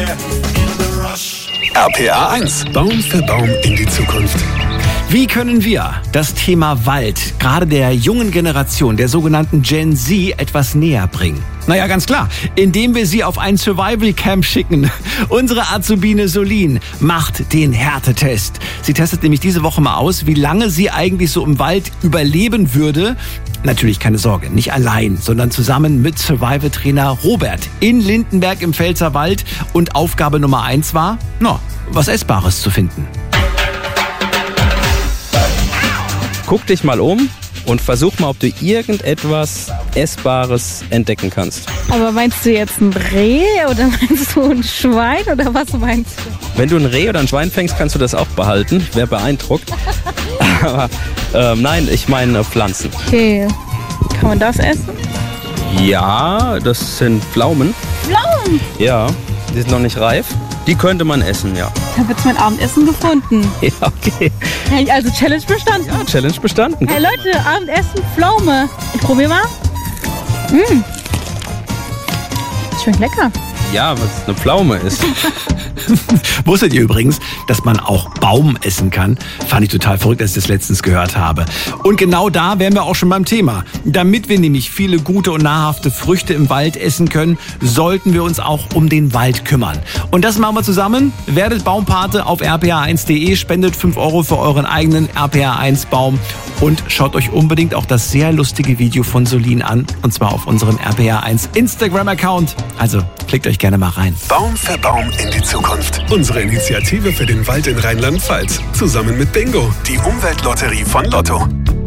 RPA 1, Baum für Baum in die Zukunft. Wie können wir das Thema Wald gerade der jungen Generation, der sogenannten Gen Z, etwas näher bringen? Naja, ganz klar, indem wir sie auf ein Survival-Camp schicken. Unsere Azubine Solin macht den Härtetest. Sie testet nämlich diese Woche mal aus, wie lange sie eigentlich so im Wald überleben würde. Natürlich keine Sorge, nicht allein, sondern zusammen mit Survival-Trainer Robert in Lindenberg im Pfälzerwald. Und Aufgabe Nummer 1 war, was Essbares zu finden. Guck dich mal um und versuch mal, ob du irgendetwas Essbares entdecken kannst. Aber meinst du jetzt ein Reh oder meinst du ein Schwein oder was meinst du? Wenn du ein Reh oder ein Schwein fängst, kannst du das auch behalten. Ich wäre beeindruckt. Aber nein, ich meine Pflanzen. Okay, kann man das essen? Ja, das sind Pflaumen. Pflaumen? Ja, die sind noch nicht reif. Die könnte man essen, ja. Ich habe jetzt mein Abendessen gefunden. Ja, okay. Hey, also Challenge bestanden. Ja, Challenge bestanden. Hey Leute, Abendessen, Pflaume. Ich probiere mal. Schmeckt lecker. Ja, was eine Pflaume ist. Wusstet ihr übrigens, dass man auch Baum essen kann? Fand ich total verrückt, als ich das letztens gehört habe. Und genau da wären wir auch schon beim Thema. Damit wir nämlich viele gute und nahrhafte Früchte im Wald essen können, sollten wir uns auch um den Wald kümmern. Und das machen wir zusammen. Werdet Baumpate auf rpa1.de, spendet 5 € für euren eigenen RPA1-Baum und schaut euch unbedingt auch das sehr lustige Video von Solin an. Und zwar auf unserem RPA1 Instagram-Account. Also klickt euch gerne mal rein. Baum für Baum in die Zukunft. Unsere Initiative für den Wald in Rheinland-Pfalz. Zusammen mit Bingo, die Umweltlotterie von Lotto.